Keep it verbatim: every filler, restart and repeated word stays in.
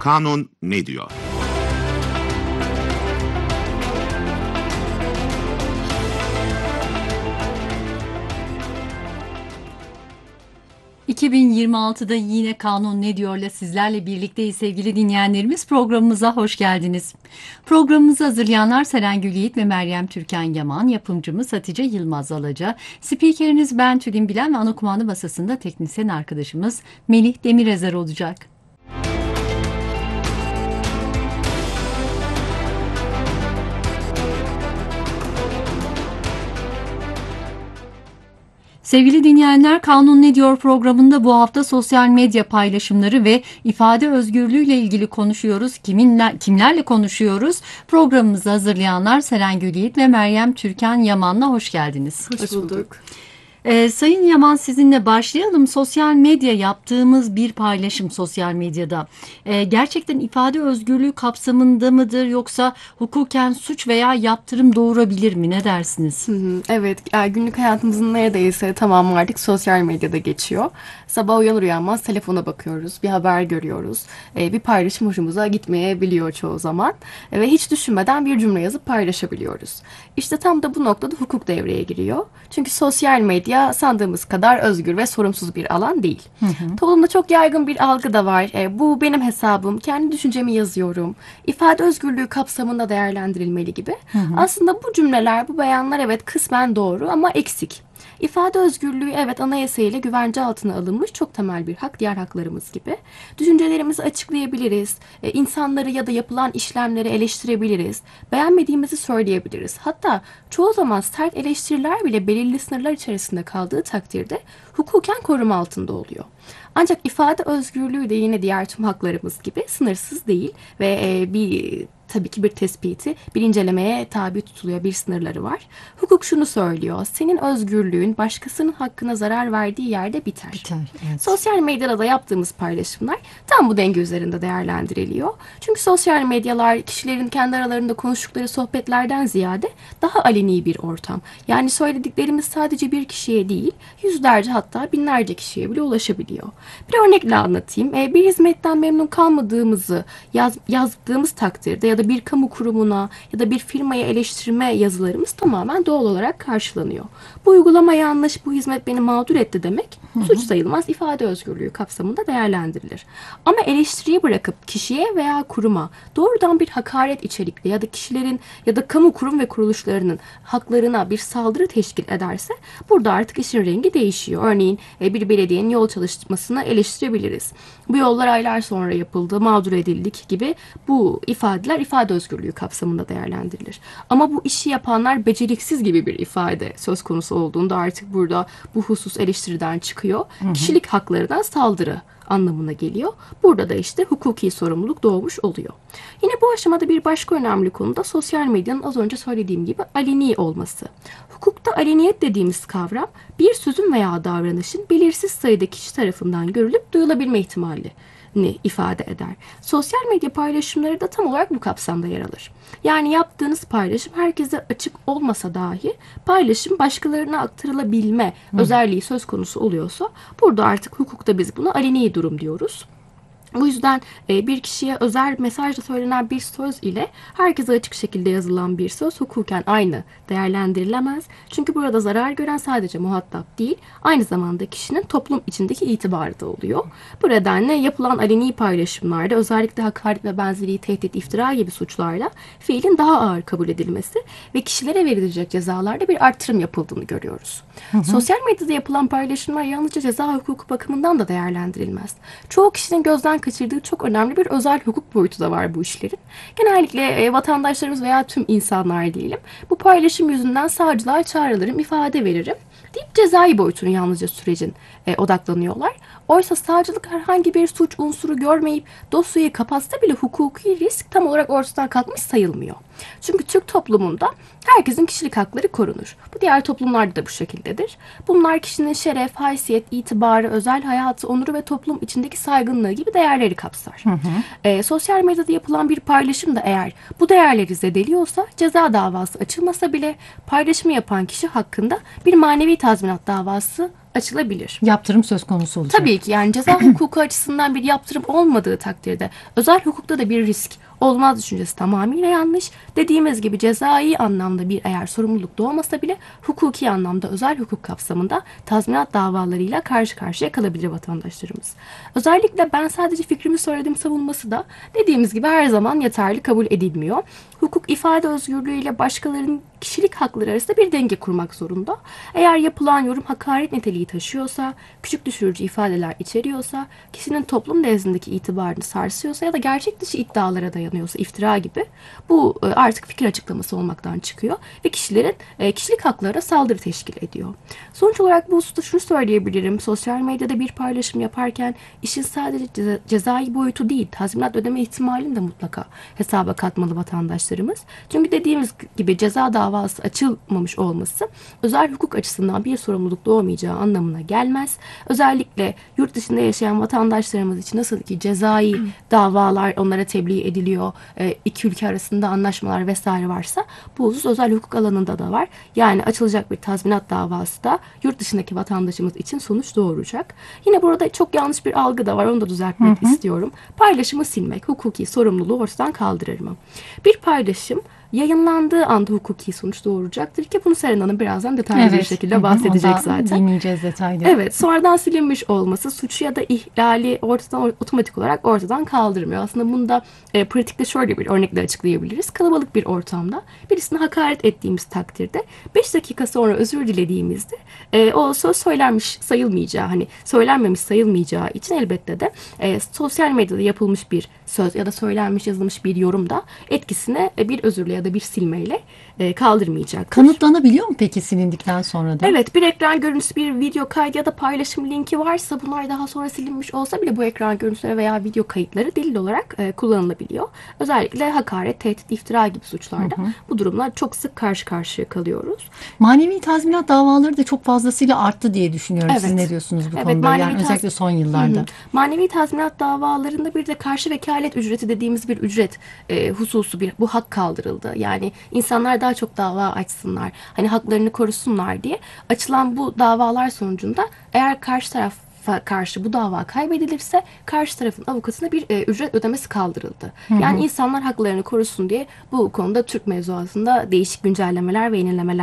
Kanun ne diyor? iki bin yirmi altıda yine Kanun Ne Diyor'la sizlerle birlikteyiz sevgili dinleyenlerimiz. Programımıza hoş geldiniz. Programımızı hazırlayanlar Seren Gül Yiğit ve Meryem Türkan Yaman, yapımcımız Hatice Yılmaz Alaca, spikeriniz ben Tülin Bilen ve ana kumanda masasında teknisyen arkadaşımız Melih Demirezer olacak. Sevgili dinleyenler, Kanun Ne Diyor programında bu hafta sosyal medya paylaşımları ve ifade özgürlüğü ile ilgili konuşuyoruz. Kiminle, kimlerle konuşuyoruz? Programımızı hazırlayanlar Seren Gül Yiğit ve Meryem Türkan Yaman'la hoş geldiniz. Hoş bulduk. Ee, Sayın Yaman, sizinle başlayalım. Sosyal medya yaptığımız bir paylaşım sosyal medyada ee, gerçekten ifade özgürlüğü kapsamında mıdır, yoksa hukuken suç veya yaptırım doğurabilir mi? Ne dersiniz? Hı hı, evet, yani günlük hayatımızın neredeyse tamamı artık sosyal medyada geçiyor. Sabah uyanır uyanmaz telefona bakıyoruz, bir haber görüyoruz, ee, bir paylaşım hoşumuza gitmeyebiliyor çoğu zaman ee, ve hiç düşünmeden bir cümle yazıp paylaşabiliyoruz. İşte tam da bu noktada hukuk devreye giriyor. Çünkü sosyal medya sandığımız kadar özgür ve sorumsuz bir alan değil. Hı hı. Toplumda çok yaygın bir algı da var. E, bu benim hesabım, kendi düşüncemi yazıyorum, İfade özgürlüğü kapsamında değerlendirilmeli gibi. Hı hı. Aslında bu cümleler, bu beyanlar evet kısmen doğru ama eksik. İfade özgürlüğü evet anayasayla güvence altına alınmış çok temel bir hak, diğer haklarımız gibi. Düşüncelerimizi açıklayabiliriz, e, insanları ya da yapılan işlemleri eleştirebiliriz, beğenmediğimizi söyleyebiliriz. Hatta çoğu zaman sert eleştiriler bile belirli sınırlar içerisinde kaldığı takdirde hukuken koruma altında oluyor. Ancak ifade özgürlüğü de yine diğer tüm haklarımız gibi sınırsız değil ve e, bir tabii ki bir tespiti, bir incelemeye tabi tutuluyor, bir sınırları var. Hukuk şunu söylüyor: senin özgürlüğün başkasının hakkına zarar verdiği yerde biter. Biter, evet. Sosyal medyada da yaptığımız paylaşımlar tam bu denge üzerinde değerlendiriliyor. Çünkü sosyal medyalar kişilerin kendi aralarında konuştukları sohbetlerden ziyade daha aleni bir ortam. Yani söylediklerimiz sadece bir kişiye değil, yüzlerce hatta binlerce kişiye bile ulaşabiliyor. Bir örnekle anlatayım. Bir hizmetten memnun kalmadığımızı yaz, yazdığımız takdirde ya da bir kamu kurumuna ya da bir firmaya eleştirme yazılarımız tamamen doğal olarak karşılanıyor. Bu uygulama yanlış, bu hizmet beni mağdur etti demek hı hı. suç sayılmaz, ifade özgürlüğü kapsamında değerlendirilir. Ama eleştiriyi bırakıp kişiye veya kuruma doğrudan bir hakaret içerikli ya da kişilerin ya da kamu kurum ve kuruluşlarının haklarına bir saldırı teşkil ederse burada artık işin rengi değişiyor. Örneğin bir belediyenin yol çalışmasını eleştirebiliriz. Bu yollar aylar sonra yapıldı, mağdur edildik gibi bu ifadeler ifade özgürlüğü kapsamında değerlendirilir. Ama bu işi yapanlar beceriksiz gibi bir ifade söz konusu olduğunda artık burada bu husus eleştiriden çıkıyor. Hı hı. Kişilik haklarına saldırı anlamına geliyor. Burada da işte hukuki sorumluluk doğmuş oluyor. Yine bu aşamada bir başka önemli konu da sosyal medyanın az önce söylediğim gibi aleni olması. Hukukta aleniyet dediğimiz kavram bir sözün veya davranışın belirsiz sayıda kişi tarafından görülüp duyulabilme ihtimali ni ifade eder. Sosyal medya paylaşımları da tam olarak bu kapsamda yer alır. Yani yaptığınız paylaşım herkese açık olmasa dahi paylaşım başkalarına aktarılabilme Hı. özelliği söz konusu oluyorsa burada artık hukukta biz buna aleni durum diyoruz. Bu yüzden bir kişiye özel mesajla söylenen bir söz ile herkese açık şekilde yazılan bir söz hukuken aynı değerlendirilemez. Çünkü burada zarar gören sadece muhatap değil, aynı zamanda kişinin toplum içindeki itibarı da oluyor. Bu nedenle yapılan aleni paylaşımlarda özellikle hakaret ve benzeri tehdit, iftira gibi suçlarla fiilin daha ağır kabul edilmesi ve kişilere verilecek cezalarda bir artırım yapıldığını görüyoruz. Hı hı. Sosyal medyada yapılan paylaşımlar yalnızca ceza hukuku bakımından da değerlendirilmez. Çoğu kişinin gözden kaçırdığı çok önemli bir özel hukuk boyutu da var bu işlerin. Genellikle e, vatandaşlarımız veya tüm insanlar diyelim bu paylaşım yüzünden savcılığa çağrılırım, ifade veririm deyip cezai boyutunu yalnızca sürecin e, odaklanıyorlar. Oysa savcılık herhangi bir suç unsuru görmeyip dosyayı kapatsa bile hukuki risk tam olarak ortadan kalkmış sayılmıyor. Çünkü Türk toplumunda herkesin kişilik hakları korunur. Bu diğer toplumlarda da bu şekildedir. Bunlar kişinin şeref, haysiyet, itibarı, özel hayatı, onuru ve toplum içindeki saygınlığı gibi değerleri kapsar. Hı hı. E, sosyal medyada yapılan bir paylaşım da eğer bu değerleri zedeliyorsa ceza davası açılmasa bile paylaşımı yapan kişi hakkında bir manevi tazminat davası açılabilir. Yaptırım söz konusu olacak. Tabii ki yani ceza hukuku açısından bir yaptırım olmadığı takdirde özel hukukta da bir risk olmaz düşüncesi tamamıyla yanlış. Dediğimiz gibi cezai anlamda bir eğer sorumluluk doğmasa bile hukuki anlamda özel hukuk kapsamında tazminat davalarıyla karşı karşıya kalabilir vatandaşlarımız. Özellikle ben sadece fikrimi söyledim savunması da dediğimiz gibi her zaman yeterli kabul edilmiyor. Hukuk ifade özgürlüğüyle başkalarının kişilik hakları arasında bir denge kurmak zorunda. Eğer yapılan yorum hakaret niteliği taşıyorsa, küçük düşürücü ifadeler içeriyorsa, kişinin toplum nezdindeki itibarını sarsıyorsa ya da gerçek dışı iddialara dayanıyorsa, iftira gibi, bu e, artık fikir açıklaması olmaktan çıkıyor ve kişilerin e, kişilik haklarına saldırı teşkil ediyor. Sonuç olarak bu hususta şunu söyleyebilirim. Sosyal medyada bir paylaşım yaparken işin sadece ceza, cezai boyutu değil, tazminat ödeme ihtimalini de mutlaka hesaba katmalı vatandaşlarımız. Çünkü dediğimiz gibi ceza davası açılmamış olması özel hukuk açısından bir sorumluluk doğmayacağı anlamına gelmez. Özellikle yurt dışında yaşayan vatandaşlarımız için nasıl ki cezai davalar onlara tebliğ ediliyor, e, iki ülke arasında anlaşmalar vesaire varsa bu husus özel hukuk alanında da var. Yani açılacak bir tazminat davası da yurt dışındaki vatandaşımız için sonuç doğuracak. Yine burada çok yanlış bir algı da var. Onu da düzeltmek hı hı. istiyorum. Paylaşımı silmek hukuki sorumluluğu ortadan kaldırır mı? Bir paylaşım yayınlandığı anda hukuki sonuç doğuracaktır ki bunu Seren Hanım birazdan detaylı evet. bir şekilde Hı-hı. bahsedecek Ondan zaten. Dinleyeceğiz detayları. Evet, sonradan silinmiş olması suçu ya da ihlali ortadan otomatik olarak ortadan kaldırmıyor. Aslında bunu da e, pratikte şöyle bir örnekle açıklayabiliriz. Kalabalık bir ortamda birisine hakaret ettiğimiz takdirde beş dakika sonra özür dilediğimizde e, o söz söylenmiş sayılmayacağı, hani söylenmemiş sayılmayacağı için elbette de e, sosyal medyada yapılmış bir söz ya da söylenmiş yazılmış bir yorumda etkisine e, bir özürle ya da bir silmeyle e, kaldırmayacak. Kanıtlanabiliyor mu peki silindikten sonra da? Evet, bir ekran görüntüsü, bir video kaydı ya da paylaşım linki varsa bunlar daha sonra silinmiş olsa bile bu ekran görüntüleri veya video kayıtları delil olarak e, kullanılabiliyor. Özellikle hakaret, tehdit, iftira gibi suçlarda hı hı. bu durumlar çok sık karşı karşıya kalıyoruz. Manevi tazminat davaları da çok fazlasıyla arttı diye düşünüyorum. Evet. Siz ne diyorsunuz bu evet, konuda? Yani taz... özellikle son yıllarda. Hı hı. Manevi tazminat davalarında bir de karşı vekalet ücreti dediğimiz bir ücret e, hususu, bir bu hak kaldırıldı. Yani insanlar daha çok dava açsınlar, hani haklarını korusunlar diye açılan bu davalar sonucunda eğer karşı taraf karşı bu dava kaybedilirse karşı tarafın avukatına bir e, ücret ödemesi kaldırıldı. Hı hı. Yani insanlar haklarını korusun diye bu konuda Türk mevzuatında değişik güncellemeler ve yenilemeler